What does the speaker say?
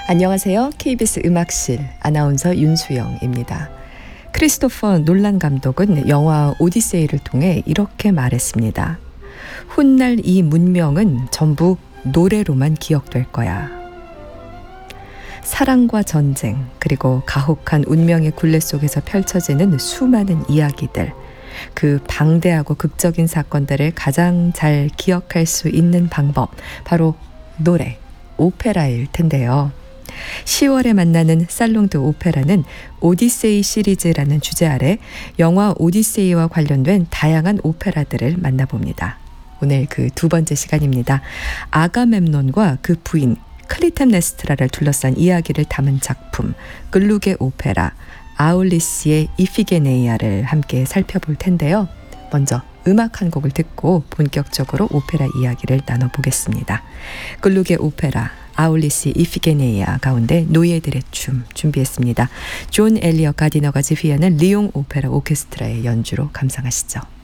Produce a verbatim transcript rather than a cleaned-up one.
안녕하세요. 케이비에스 음악실 아나운서 윤수영입니다. 크리스토퍼 놀란 감독은 영화 오디세이를 통해 이렇게 말했습니다. 훗날 이 문명은 전부 노래로만 기억될 거야. 사랑과 전쟁, 그리고 가혹한 운명의 굴레 속에서 펼쳐지는 수많은 이야기들, 그 방대하고 극적인 사건들을 가장 잘 기억할 수 있는 방법, 바로 노래, 오페라일 텐데요. 시월에 만나는 살롱드 오페라는 오디세이 시리즈라는 주제 아래 영화 오디세이와 관련된 다양한 오페라들을 만나봅니다. 오늘 그 두 번째 시간입니다. 아가멤논과 그 부인 클리템네스트라를 둘러싼 이야기를 담은 작품 글루게 오페라 아울리스의 이피게네이아를 함께 살펴볼 텐데요. 먼저 음악 한 곡을 듣고 본격적으로 오페라 이야기를 나눠보겠습니다. 글루게 오페라 아울리스 이피게네이아 가운데 노예들의 춤 준비했습니다. 존 엘리엇 가디너가 지휘하는 리옹 오페라 오케스트라의 연주로 감상하시죠.